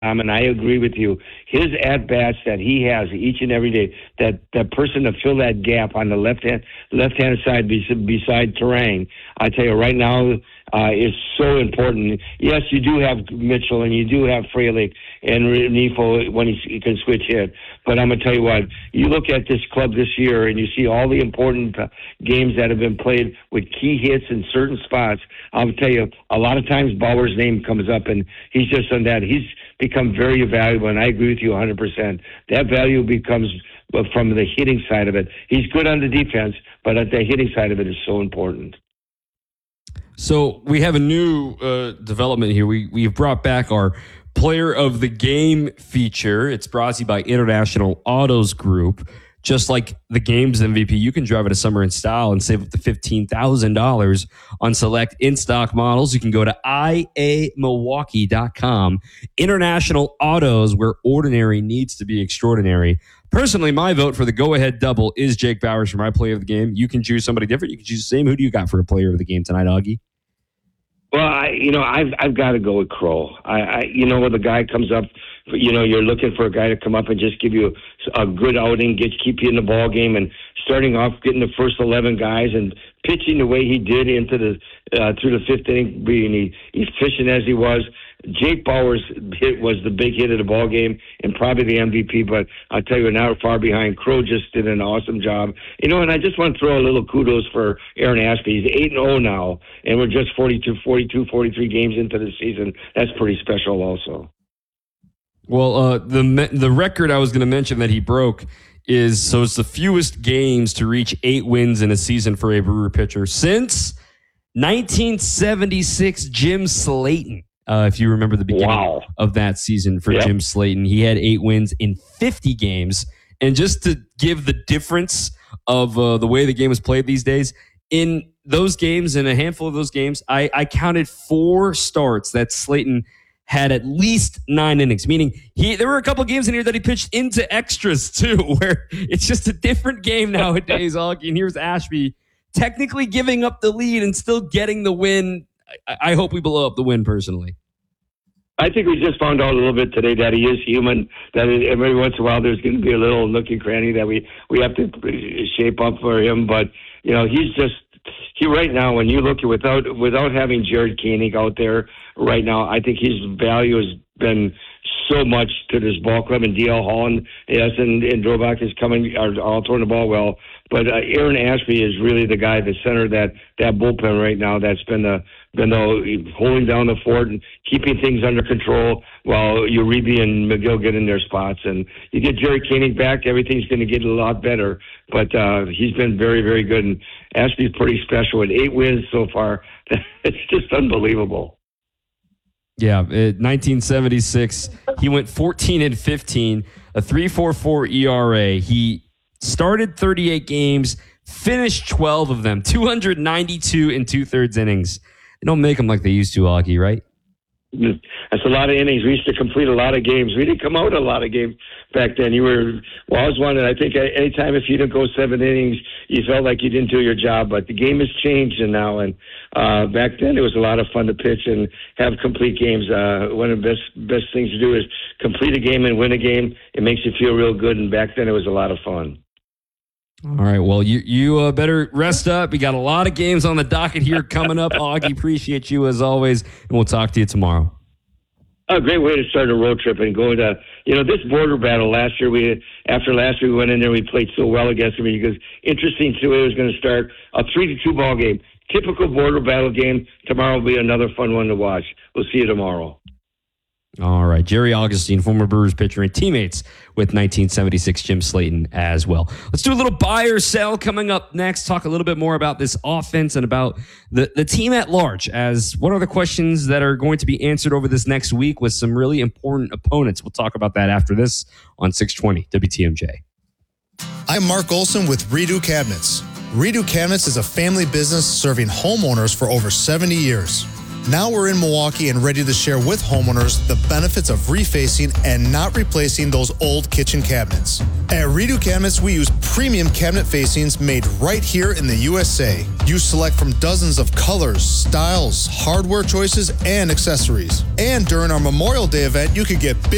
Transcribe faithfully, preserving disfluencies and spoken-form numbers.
Um, and I agree with you. His at bats that he has each and every day, that that person to fill that gap on the left hand left hand side beside Terang, I tell you right now, uh, is so important. Yes, you do have Mitchell and you do have Frelick and Renifo when he, he can switch hit. But I'm gonna tell you what, you look at this club this year and you see all the important uh, games that have been played with key hits in certain spots. I'll tell you, a lot of times Bauer's name comes up, and he's just done that. He's become very valuable, and I agree with you one hundred percent. That value becomes from the hitting side of it. He's good on the defense, but at the hitting side of it is so important. So we have a new uh, development here. We, we've brought back our Player of the Game feature. It's brought to you by International Autos Group. Just like the game's M V P, you can drive it a summer in style and save up to fifteen thousand dollars on select in-stock models. You can go to I A Milwaukee dot com. International Autos, where ordinary needs to be extraordinary. Personally, my vote for the go-ahead double is Jake Bauers for my player of the game. You can choose somebody different. You can choose the same. Who do you got for a player of the game tonight, Augie? Well, I, you know, I've I've got to go with Crow. I, I, you know, when the guy comes up, you know, you're looking for a guy to come up and just give you a, a good outing, get keep you in the ball game, and starting off getting the first eleven guys and pitching the way he did into the uh, through the fifth inning, being he, efficient as he was. Jake Bauers' hit was the big hit of the ball game and probably the M V P, but I'll tell you, not far behind. Crow just did an awesome job. You know, and I just want to throw a little kudos for Aaron Ashby. He's eight and oh now, and we're just forty-two, forty-two, forty-three games into the season. That's pretty special also. Well, uh, the the record I was going to mention that he broke is, so it's the fewest games to reach eight wins in a season for a Brewer pitcher since nineteen seventy-six, Jim Slayton. Uh, if you remember the beginning wow. of that season for yep. Jim Slayton, he had eight wins in fifty games. And just to give the difference of uh, the way the game is played these days, in those games, in a handful of those games, I, I counted four starts that Slayton had at least nine innings, meaning he there were a couple games in here that he pitched into extras too, where it's just a different game nowadays, Augie. And here's Ashby technically giving up the lead and still getting the win. I, I hope we blow up the win personally. I think we just found out a little bit today that he is human, that every once in a while there's going to be a little nookie cranny that we, we have to shape up for him. But, you know, he's just, he right now, when you look at without, without having Jared Koenig out there right now, I think his value has been so much to this ball club, and D L Holland, yes, and, and Drobak is coming, are all throwing the ball well. But uh, Aaron Ashby is really the guy, the center of that, that bullpen right now that's been the, been the holding down the fort and keeping things under control while Uribe and McGill get in their spots. And you get Jerry Koenig back, everything's going to get a lot better. But uh, he's been very, very good. And Ashby's pretty special with eight wins so far. It's just unbelievable. Yeah, nineteen seventy-six, he went fourteen and fifteen, a three point four four E R A. He started thirty-eight games, finished twelve of them, two hundred ninety-two and two-thirds innings. They don't make them like they used to, Augie, right? That's a lot of innings. We used to complete a lot of games. We didn't come out a lot of games back then. You were, well, I was one, and I think anytime if you didn't go seven innings, you felt like you didn't do your job. But the game has changed now, and uh, back then it was a lot of fun to pitch and have complete games. Uh, one of the best best things to do is complete a game and win a game. It makes you feel real good, and back then it was a lot of fun. All right, well, you you uh, better rest up. We got a lot of games on the docket here coming up. Augie, appreciate you as always, and we'll talk to you tomorrow. A great way to start a road trip and go to, you know, this border battle last year. We after last year we went in there, we played so well against them because interesting to see it was going to start a three to two ball game, typical border battle game. Tomorrow will be another fun one to watch. We'll see you tomorrow. All right. Jerry Augustine, former Brewers pitcher and teammates with nineteen seventy-six Jim Slayton as well. Let's do a little buy or sell coming up next. Talk a little bit more about this offense and about the, the team at large, as what are the questions that are going to be answered over this next week with some really important opponents. We'll talk about that after this on six twenty W T M J. I'm Mark Olson with Redo Cabinets. Redo Cabinets is a family business serving homeowners for over seventy years. Now we're in Milwaukee and ready to share with homeowners the benefits of refacing and not replacing those old kitchen cabinets. At Redo Cabinets, we use premium cabinet facings made right here in the U S A. You select from dozens of colors, styles, hardware choices, and accessories. And during our Memorial Day event, you could get big